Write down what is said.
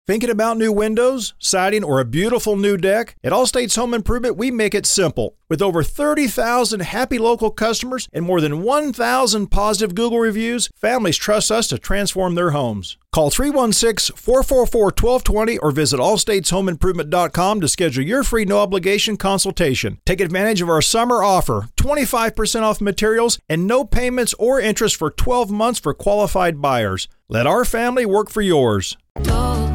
Thinking about new windows, siding, or a beautiful new deck? At Allstate's Home Improvement, we make it simple. With over 30,000 happy local customers and more than 1,000 positive Google reviews, families trust us to transform their homes. Call 316-444-1220 or visit allstateshomeimprovement.com to schedule your free no-obligation consultation. Take advantage of our summer offer, 25% off materials and no payments or interest for 12 months for qualified buyers. Let our family work for yours.